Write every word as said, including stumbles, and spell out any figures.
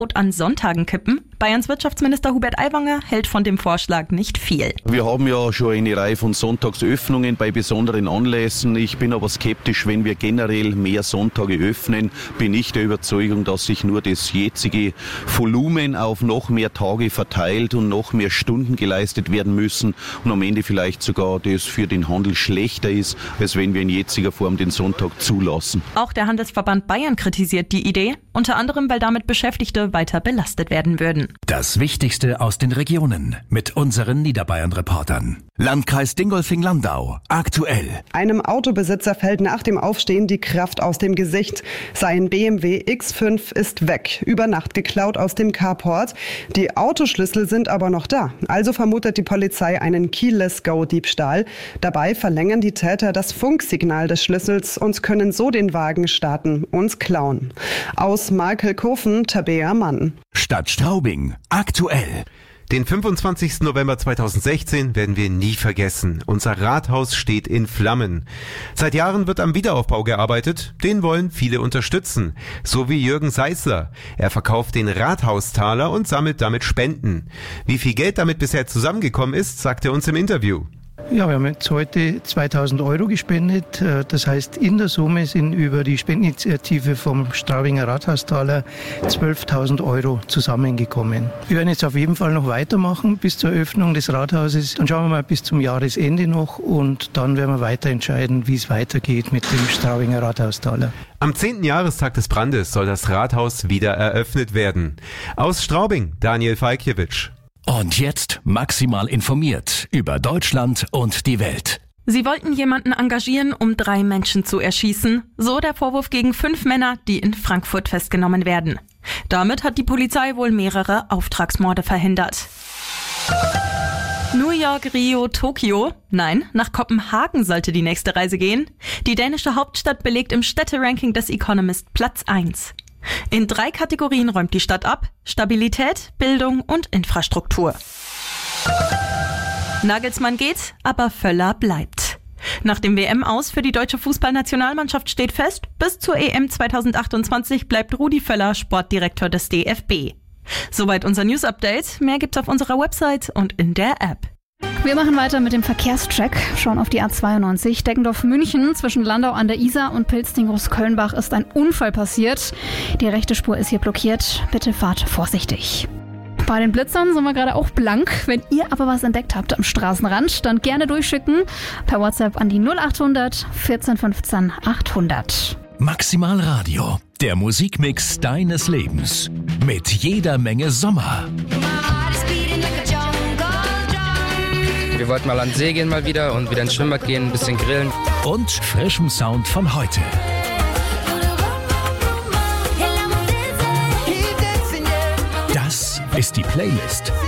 an Sonntagen kippen? Bayerns Wirtschaftsminister Hubert Aiwanger hält von dem Vorschlag nicht viel. Wir haben ja schon eine Reihe von Sonntagsöffnungen bei besonderen Anlässen. Ich bin aber skeptisch, wenn wir generell mehr Sonntage öffnen, bin ich der Überzeugung, dass sich nur das jetzige Volumen auf noch mehr Tage verteilt und noch mehr Stunden geleistet werden müssen und am Ende vielleicht sogar das für den Handel schlechter ist, als wenn wir in jetziger Form den Sonntag zulassen. Auch der Handelsverband Bayern kritisiert die Idee, unter anderem, weil damit Beschäftigte weiter belastet werden würden. Das Wichtigste aus den Regionen mit unseren Niederbayern-Reportern. Landkreis Dingolfing-Landau. Aktuell. Einem Autobesitzer fällt nach dem Aufstehen die Kraft aus dem Gesicht. Sein B M W X fünf ist weg, über Nacht geklaut aus dem Carport. Die Autoschlüssel sind aber noch da. Also vermutet die Polizei einen Keyless-Go-Diebstahl. Dabei verlängern die Täter das Funksignal des Schlüssels und können so den Wagen starten und klauen. Aus Markelkofen, Tabea Mann. Stadt Straubing. Aktuell. Den fünfundzwanzigsten November zweitausendsechzehn werden wir nie vergessen. Unser Rathaus steht in Flammen. Seit Jahren wird am Wiederaufbau gearbeitet. Den wollen viele unterstützen. So wie Jürgen Seisler. Er verkauft den Rathaustaler und sammelt damit Spenden. Wie viel Geld damit bisher zusammengekommen ist, sagt er uns im Interview. Ja, wir haben jetzt heute zweitausend Euro gespendet. Das heißt, in der Summe sind über die Spendeninitiative vom Straubinger Rathaustaler zwölftausend Euro zusammengekommen. Wir werden jetzt auf jeden Fall noch weitermachen bis zur Eröffnung des Rathauses. Dann schauen wir mal bis zum Jahresende noch und dann werden wir weiter entscheiden, wie es weitergeht mit dem Straubinger Rathaustaler. Am zehnten Jahrestag des Brandes soll das Rathaus wieder eröffnet werden. Aus Straubing, Daniel Falkiewicz. Und jetzt maximal informiert über Deutschland und die Welt. Sie wollten jemanden engagieren, um drei Menschen zu erschießen. So der Vorwurf gegen fünf Männer, die in Frankfurt festgenommen werden. Damit hat die Polizei wohl mehrere Auftragsmorde verhindert. New York, Rio, Tokio? Nein, nach Kopenhagen sollte die nächste Reise gehen. Die dänische Hauptstadt belegt im Städteranking des Economist Platz eins. In drei Kategorien räumt die Stadt ab: Stabilität, Bildung und Infrastruktur. Nagelsmann geht, aber Völler bleibt. Nach dem W M-Aus für die deutsche Fußballnationalmannschaft steht fest, bis zur E M zweitausendachtundzwanzig bleibt Rudi Völler Sportdirektor des D F B. Soweit unser News-Update. Mehr gibt's auf unserer Website und in der App. Wir machen weiter mit dem Verkehrscheck. Schauen auf die A zweiundneunzig. Deggendorf-München zwischen Landau an der Isar und Pilzding-Groß-Kölnbach ist ein Unfall passiert. Die rechte Spur ist hier blockiert. Bitte fahrt vorsichtig. Bei den Blitzern sind wir gerade auch blank. Wenn ihr aber was entdeckt habt am Straßenrand, dann gerne durchschicken. Per WhatsApp an die null achthundert vierzehn fünfzehn achthundert. Maximal Radio. Der Musikmix deines Lebens. Mit jeder Menge Sommer. Wir wollten mal an den See gehen mal wieder und wieder ins Schwimmbad gehen, ein bisschen grillen. Und frischem Sound von heute. Das ist die Playlist